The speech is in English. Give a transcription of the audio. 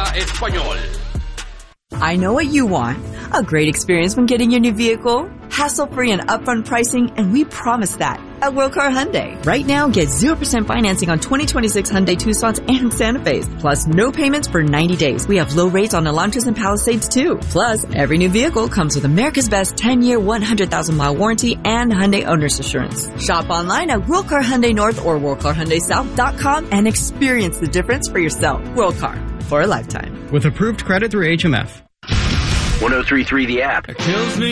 Salsa Español. I know what you want. A great experience when getting your new vehicle. Hassle-free and upfront pricing, and we promise that at World Car Hyundai. Right now, get 0% financing on 2026 Hyundai Tucson's and Santa Fe's. Plus, no payments for 90 days. We have low rates on Elantras and Palisades, too. Plus, every new vehicle comes with America's Best 10-year, 100,000-mile warranty and Hyundai Owner's Assurance. Shop online at World Car Hyundai North or WorldCarHyundaiSouth.com and experience the difference for yourself. World Car, for a lifetime. With approved credit through HMF. 103.3 The App. It kills me.